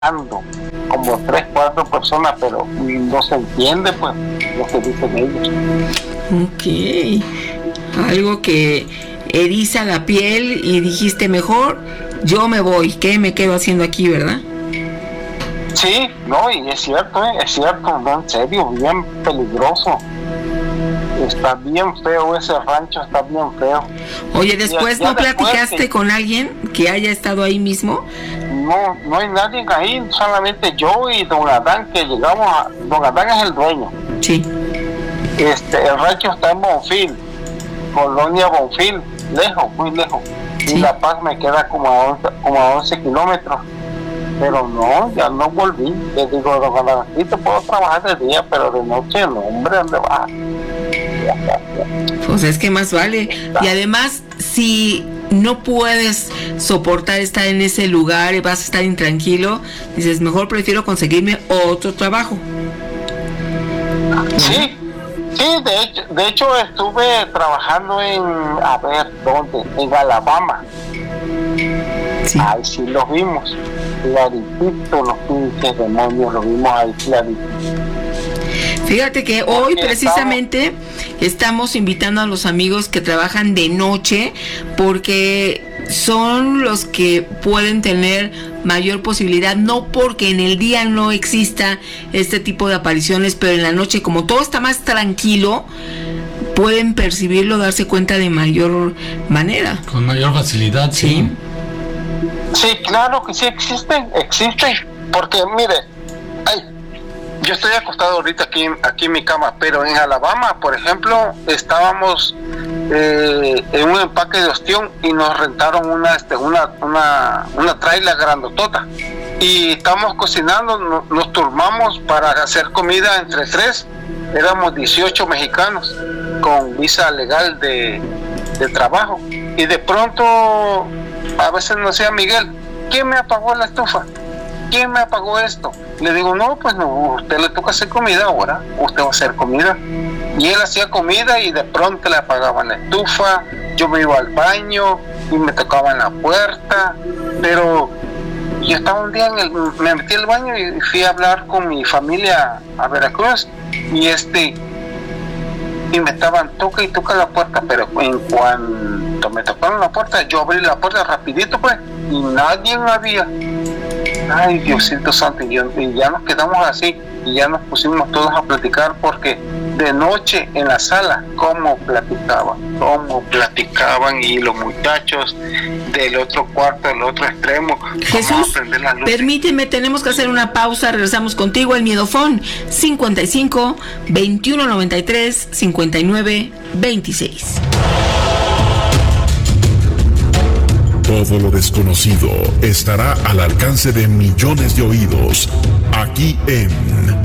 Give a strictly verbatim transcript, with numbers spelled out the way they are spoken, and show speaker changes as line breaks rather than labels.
como tres, cuatro personas, pero no se entiende pues lo que dicen ellos.
Ok, algo que eriza la piel y dijiste mejor, yo me voy, ¿qué me quedo haciendo aquí, verdad?
Sí, no, y es cierto, ¿eh? es cierto, no, en serio, bien peligroso. Está bien feo ese rancho, está bien feo.
Oye, después
ya, ya
no platicaste
que,
con alguien que haya estado ahí mismo.
No, no hay nadie ahí, solamente yo y don Adán que llegamos a... Don Adán es el dueño.
Sí.
Este, el rancho está en Bonfil, Colonia Bonfil, lejos, muy lejos. Sí. Y La Paz me queda como a once, como a once kilómetros. Pero no, ya no volví. Le digo, don Adán, aquí te puedo trabajar de día, pero de noche no, hombre, ¿dónde vas?
Pues es que más vale. Y además, si no puedes soportar estar en ese lugar y vas a estar intranquilo, dices, mejor prefiero conseguirme otro trabajo.
Sí, sí, de hecho, de hecho estuve trabajando en, a ver, ¿dónde? En Alabama. Sí. Ahí sí los vimos, claritito, los pinches demonios, los vimos ahí clarito.
Fíjate que hoy precisamente estamos invitando a los amigos que trabajan de noche porque son los que pueden tener mayor posibilidad, no porque en el día no exista este tipo de apariciones, pero en la noche, como todo está más tranquilo, pueden percibirlo, darse cuenta de mayor manera.
Con mayor facilidad, sí.
Sí, sí, claro que sí existen, existen, porque mire, ay, yo estoy acostado ahorita aquí, aquí en mi cama, pero en Alabama, por ejemplo, estábamos eh, en un empaque de ostión y nos rentaron una este, una una una trailer grandotota y estábamos cocinando, no, nos turmamos para hacer comida entre tres, éramos dieciocho mexicanos con visa legal de, de trabajo y de pronto a veces nos decía Miguel, ¿quién me apagó la estufa? ¿Quién me apagó esto? Le digo, no, pues no, usted le toca hacer comida ahora, usted va a hacer comida. Y él hacía comida y de pronto le apagaban la estufa, yo me iba al baño y me tocaban la puerta, pero yo estaba un día, en el, me metí al baño y fui a hablar con mi familia a Veracruz y este, y me estaban toca y toca la puerta, pero en cuanto me tocaron la puerta, yo abrí la puerta rapidito pues, y nadie había. Ay, Diosito Santo, y, yo, y ya nos quedamos así y ya nos pusimos todos a platicar porque de noche en la sala, cómo platicaban, cómo platicaban y los muchachos del otro cuarto, del otro extremo.
Jesús, permíteme, tenemos que hacer una pausa, regresamos contigo al Miedofón cincuenta y cinco, veintiuno noventa y tres, cincuenta y nueve, veintiséis.
Todo lo desconocido estará al alcance de millones de oídos, aquí en